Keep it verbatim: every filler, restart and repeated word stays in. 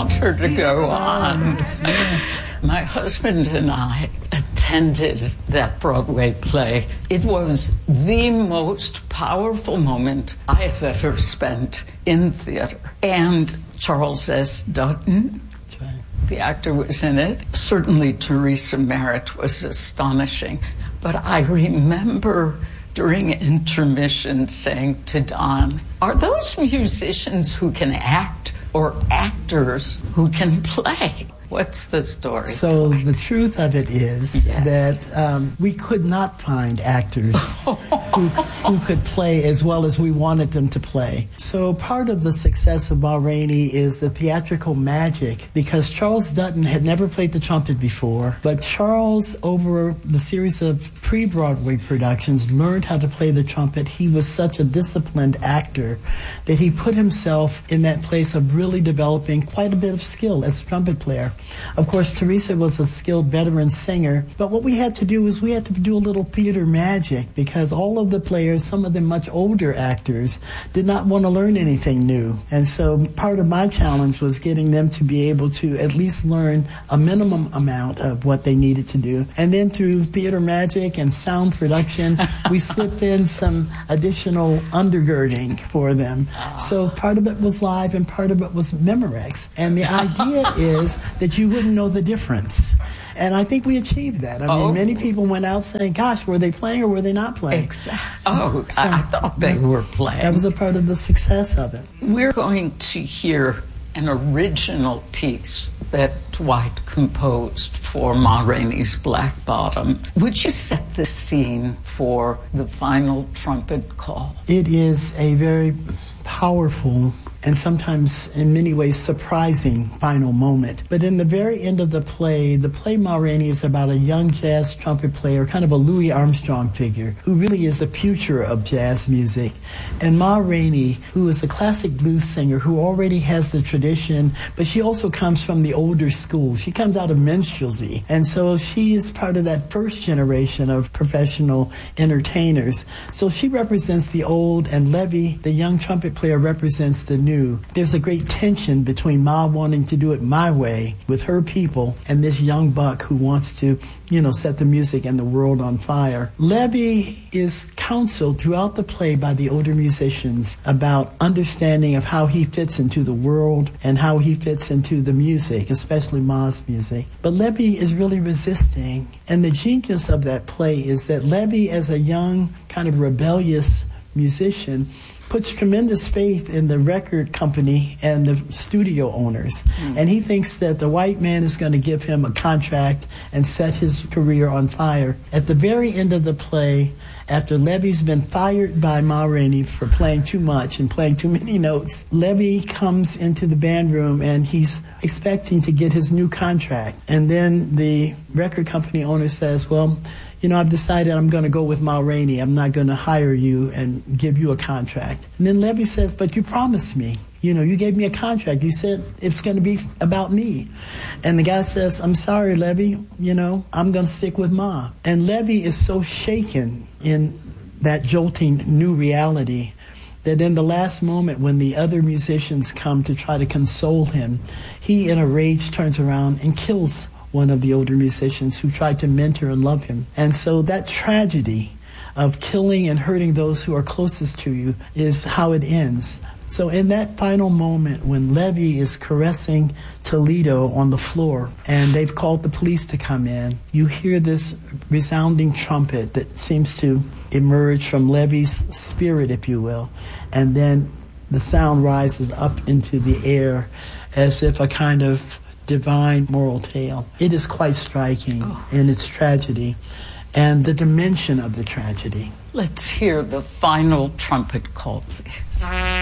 want her to go on. My husband and I attended that Broadway play. It was the most powerful moment I have ever spent in theater. And Charles S. Dutton, That's right. the actor, was in it. Certainly Teresa Merritt was astonishing. But I remember during intermission saying to Don, are those musicians who can act or actors who can play? What's the story? So the truth of it is Yes. that um, we could not find actors who, who could play as well as we wanted them to play. So part of the success of Ma Rainey is the theatrical magic, because Charles Dutton had never played the trumpet before, but Charles, over the series of pre-Broadway productions, learned how to play the trumpet. He was such a disciplined actor that he put himself in that place of really developing quite a bit of skill as a trumpet player. Of course, Teresa was a skilled veteran singer, but what we had to do is we had to do a little theater magic, because all of the players, some of them much older actors, did not want to learn anything new. And so part of my challenge was getting them to be able to at least learn a minimum amount of what they needed to do. And then through theater magic and sound production, we slipped in some additional undergirding for them. So part of it was live and part of it was Memorex. And the idea is that you wouldn't know the difference. And I think we achieved that. I mean, Oh. many people went out saying, gosh, were they playing or were they not playing? Exactly. Oh, So- I thought they were playing. That was a part of the success of it. We're going to hear an original piece that Dwight composed for Ma Rainey's Black Bottom. Would you set the scene for the final trumpet call? It is a very powerful and sometimes in many ways surprising final moment. But in the very end of the play, the play Ma Rainey is about a young jazz trumpet player, kind of a Louis Armstrong figure, who really is the future of jazz music. And Ma Rainey, who is a classic blues singer who already has the tradition, but she also comes from the older school. She comes out of minstrelsy. And so she is part of that first generation of professional entertainers. So she represents the old, and Levy, the young trumpet player, represents the new. There's a great tension between Ma wanting to do it my way with her people and this young buck who wants to, you know, set the music and the world on fire. Levy is counseled throughout the play by the older musicians about understanding of how he fits into the world and how he fits into the music, especially Ma's music. But Levy is really resisting. And the genius of that play is that Levy, as a young, kind of rebellious musician, puts tremendous faith in the record company and the studio owners. Mm. And he thinks that the white man is going to give him a contract and set his career on fire. At the very end of the play, after Levy's been fired by Ma Rainey for playing too much and playing too many notes, Levy comes into the band room and he's expecting to get his new contract. And then the record company owner says, well, you know, I've decided I'm going to go with Ma Rainey. I'm not going to hire you and give you a contract. And then Levy says, but you promised me. You know, you gave me a contract. You said it's going to be about me. And the guy says, I'm sorry, Levy. You know, I'm going to stick with Ma. And Levy is so shaken in that jolting new reality that in the last moment when the other musicians come to try to console him, he in a rage turns around and kills one of the older musicians who tried to mentor and love him. And so that tragedy of killing and hurting those who are closest to you is how it ends. So in that final moment when Levy is caressing Toledo on the floor and they've called the police to come in, you hear this resounding trumpet that seems to emerge from Levy's spirit, if you will. And then the sound rises up into the air as if a kind of divine moral tale. It is quite striking oh. in its tragedy and the dimension of the tragedy. Let's hear the final trumpet call, please.